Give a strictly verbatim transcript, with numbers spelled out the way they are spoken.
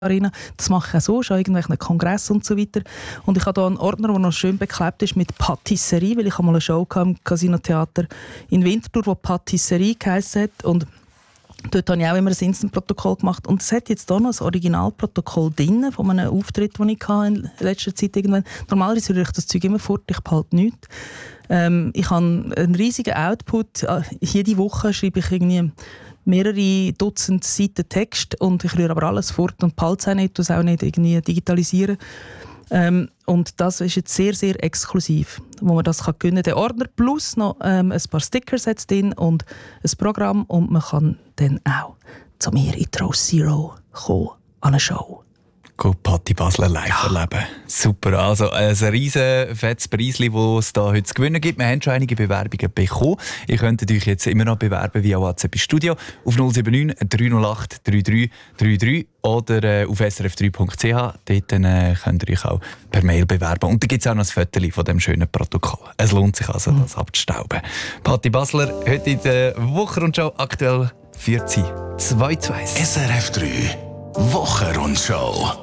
Arena. Das mache ich auch so, schon irgendwelchen Kongress und so weiter. Und ich habe hier einen Ordner, der noch schön beklebt ist mit Patisserie, weil ich habe mal eine Show im Casino Theater in Winterthur, die Patisserie geheissen hat. Und dort habe ich auch immer ein Instant-Protokoll gemacht. Und es hat jetzt hier noch ein Originalprotokoll drin von einem Auftritt, den ich in letzter Zeit irgendwann. Normalerweise rühre ich das Zeug immer fort, ich behalte nichts. Ähm, ich habe einen riesigen Output. Jede Woche schreibe ich irgendwie mehrere Dutzend Seiten Text und ich rühre aber alles fort und behalte es auch nicht, es auch nicht irgendwie digitalisieren. Ähm, und das ist jetzt sehr, sehr exklusiv, wo man das kann gewinnen kann. Der Ordner plus noch ähm, ein paar Stickers drin und ein Programm und man kann dann auch zu mir in die Rose Zero kommen, an eine Show. Gut, Patti Basler live ja. erleben. Super, also ein riesen fettes Preisli, das es da heute zu gewinnen gibt. Wir haben schon einige Bewerbungen bekommen. Ihr könnt euch jetzt immer noch bewerben via WhatsApp ins Studio auf null sieben neun drei null acht drei drei drei drei oder äh, auf s r f drei punkt c h. Dort äh, könnt ihr euch auch per Mail bewerben. Und da gibt es auch noch ein Foto von diesem schönen Protokoll. Es lohnt sich also, das abzustauben. Patti Basler, heute in der Wochenrundschau aktuell vierzehn zwei zu eins. S R F drei Wochenrundschau.